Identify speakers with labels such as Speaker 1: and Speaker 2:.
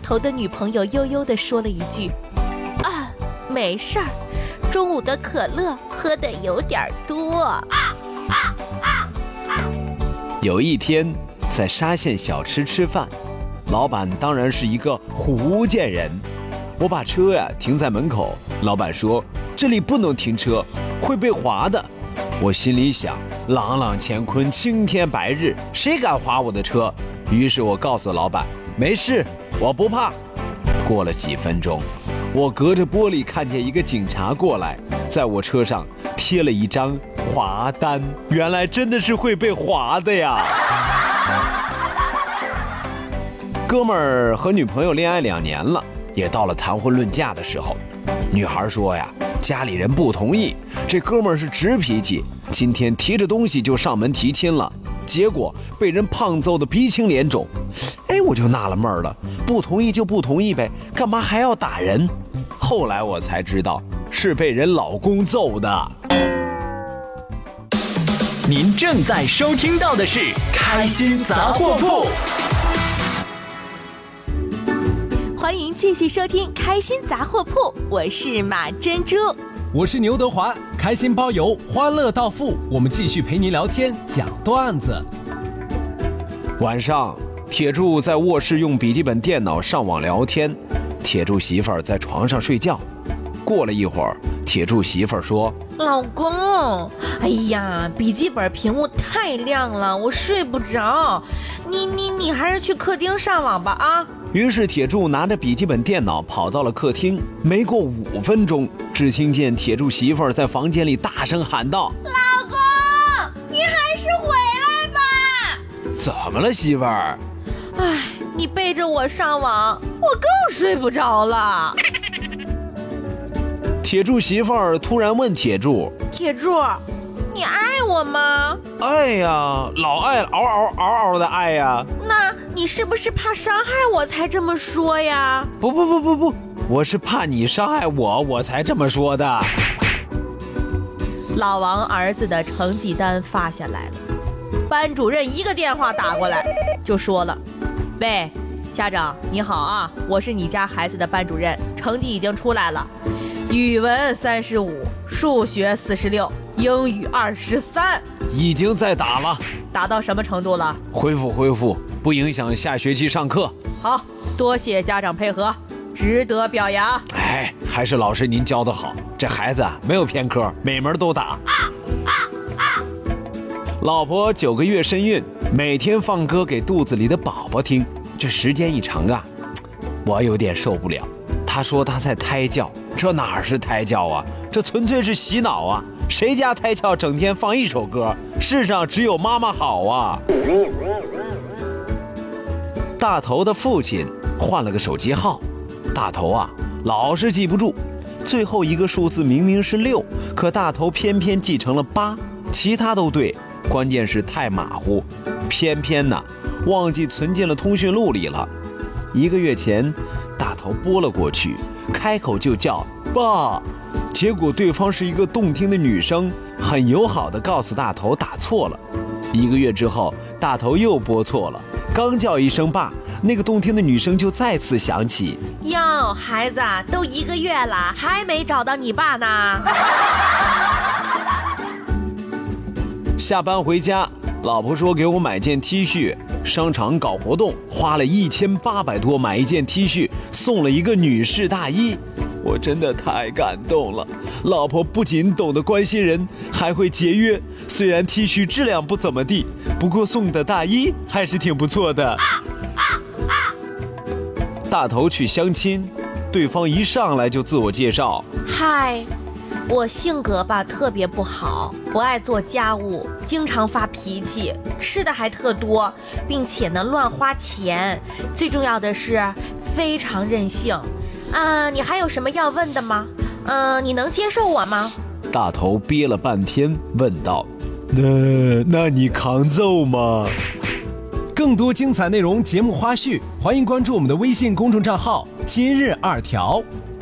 Speaker 1: 头的女朋友悠悠地说了一句：“啊，没事儿，中午的可乐喝得有点多。”
Speaker 2: 有一天在沙县小吃吃饭，老板当然是一个福建人。我把车停在门口，老板说这里不能停车，会被划的。我心里想，朗朗乾坤，青天白日，谁敢划我的车？于是我告诉老板，没事，我不怕。过了几分钟，我隔着玻璃看见一个警察过来，在我车上贴了一张罚单，原来真的是会被划的呀。哥们儿和女朋友恋爱2年了，也到了谈婚论嫁的时候。女孩说呀，家里人不同意，这哥们儿是直脾气，今天提着东西就上门提亲了，结果被人胖揍得鼻青脸肿。我就纳了闷了，不同意就不同意呗，干嘛还要打人？后来我才知道是被人老公揍的。
Speaker 3: 您正在收听到的是开心杂货铺。
Speaker 1: 欢迎继续收听开心杂货铺，我是马珍珠，
Speaker 4: 我是牛德华，开心包邮，欢乐到付，我们继续陪您聊天讲段子。
Speaker 2: 晚上，铁柱在卧室用笔记本电脑上网聊天，铁柱媳妇儿在床上睡觉。过了一会儿，铁柱媳妇儿说：“
Speaker 1: 老公，哎呀，笔记本屏幕太亮了，我睡不着，你还是去客厅上网吧啊。”
Speaker 2: 于是铁柱拿着笔记本电脑跑到了客厅，没过5分钟，只听见铁柱媳妇儿在房间里大声喊道：“
Speaker 1: 老公，你还是回来吧！”
Speaker 2: 怎么了，媳妇儿？
Speaker 1: 你背着我上网，我更睡不着了。
Speaker 2: 铁柱媳妇儿突然问铁柱：“
Speaker 1: 铁柱，你爱我吗？”“
Speaker 2: 爱呀，老爱，嗷嗷嗷嗷的爱呀。”“
Speaker 1: 那你是不是怕伤害我才这么说呀？”“
Speaker 2: 不，我是怕你伤害我，我才这么说的。”
Speaker 1: 老王儿子的成绩单发下来了，班主任一个电话打过来就说了：“喂，家长你好啊，我是你家孩子的班主任，成绩已经出来了，语文35，数学46，英语23。”“
Speaker 2: 已经在打了。”“
Speaker 1: 打到什么程度了？”“恢
Speaker 2: 复，不影响下学期上课。”“
Speaker 1: 好，多谢家长配合，值得表扬。”“
Speaker 2: 还是老师您教得好，这孩子没有偏科，每门都打。”老婆9个月身孕，每天放歌给肚子里的宝宝听，这时间一长啊，我有点受不了。她说她在胎教，这哪是胎教啊，这纯粹是洗脑啊！谁家胎教整天放一首歌？世上只有妈妈好啊！大头的父亲换了个手机号，大头老是记不住，最后一个数字明明是6，可大头偏偏记成了8，其他都对，关键是太马虎，偏偏忘记存进了通讯录里了。1个月前，大头拨了过去，开口就叫爸，结果对方是一个动听的女生，很友好地告诉大头打错了。1个月之后，大头又拨错了，刚叫一声爸，那个动听的女生就再次响起：“
Speaker 1: 哟，孩子，都1个月了，还没找到你爸呢。”
Speaker 2: 下班回家，老婆说给我买件 T 恤，商场搞活动，花了1800多买一件 T 恤，送了一个女士大衣。我真的太感动了，老婆不仅懂得关心人，还会节约。虽然 T 恤质量不怎么地，不过送的大衣还是挺不错的。大头去相亲，对方一上来就自我介绍：“
Speaker 1: 嗨，我性格特别不好，不爱做家务，经常发脾气，吃的还特多，并且乱花钱，最重要的是非常任性。你还有什么要问的吗？你能接受我吗？”
Speaker 2: 大头憋了半天问道：“那你扛揍吗？”
Speaker 4: 更多精彩内容、节目花絮，欢迎关注我们的微信公众账号“今日2条”。